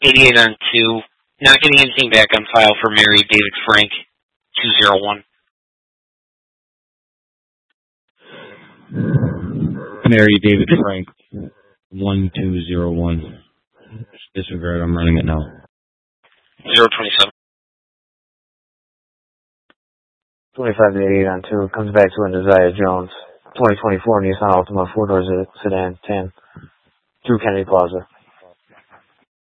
88 on 2. Not getting anything back on file for Mary David Frank, 201. Mary David Frank, 1201. Disregard, I'm running it now. 027. 25 to 88 on 2. Comes back to a Josiah Jones. 2024 Nissan Altima 4-door sedan 10. Through Kennedy Plaza.